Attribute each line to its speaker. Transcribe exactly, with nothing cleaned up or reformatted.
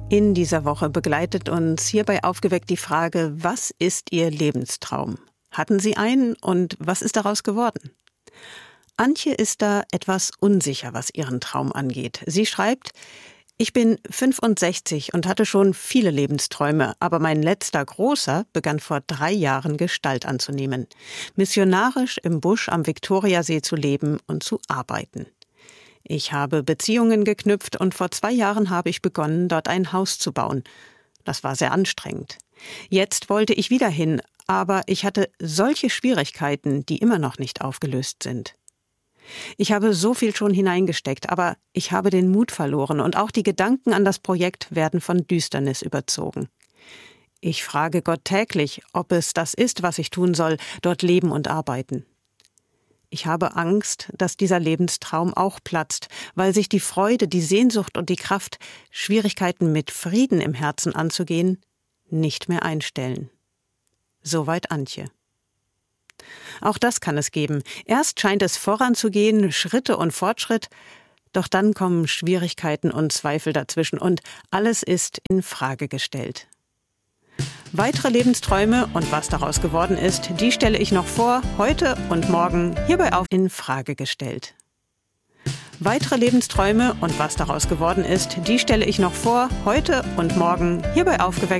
Speaker 1: In dieser Woche begleitet uns hierbei aufgeweckt die Frage, was ist Ihr Lebenstraum? Hatten Sie einen und was ist daraus geworden? Antje ist da etwas unsicher, was ihren Traum angeht. Sie schreibt: Ich bin fünfundsechzig und hatte schon viele Lebensträume, aber mein letzter großer begann vor drei Jahren Gestalt anzunehmen. Missionarisch im Busch am Viktoriasee zu leben und zu arbeiten. Ich habe Beziehungen geknüpft und vor zwei Jahren habe ich begonnen, dort ein Haus zu bauen. Das war sehr anstrengend. Jetzt wollte ich wieder hin, aber ich hatte solche Schwierigkeiten, die immer noch nicht aufgelöst sind. Ich habe so viel schon hineingesteckt, aber ich habe den Mut verloren und auch die Gedanken an das Projekt werden von Düsternis überzogen. Ich frage Gott täglich, ob es das ist, was ich tun soll, dort leben und arbeiten. Ich habe Angst, dass dieser Lebenstraum auch platzt, weil sich die Freude, die Sehnsucht und die Kraft, Schwierigkeiten mit Frieden im Herzen anzugehen, nicht mehr einstellen. Soweit Antje. Auch das kann es geben. Erst scheint es voranzugehen, Schritte und Fortschritt, doch dann kommen Schwierigkeiten und Zweifel dazwischen und alles ist in Frage gestellt. Weitere Lebensträume und was daraus geworden ist, die stelle ich noch vor, heute und morgen hierbei auf in Frage gestellt. Weitere Lebensträume und was daraus geworden ist, die stelle ich noch vor, heute und morgen hierbei aufgeweckt.